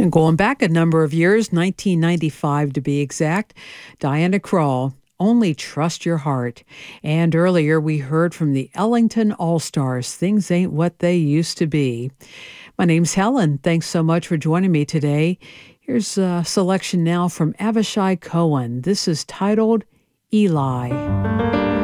And going back a number of years, 1995 to be exact, Diana Krall, Only Trust Your Heart. And earlier we heard from the Ellington All-Stars, Things Ain't What They Used to Be. My name's Helen. Thanks so much for joining me today. Here's a selection now from Avishai Cohen. This is titled Eli.